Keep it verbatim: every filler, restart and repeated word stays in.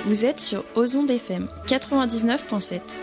Vous êtes sur Ozon F M quatre-vingt-dix-neuf virgule sept.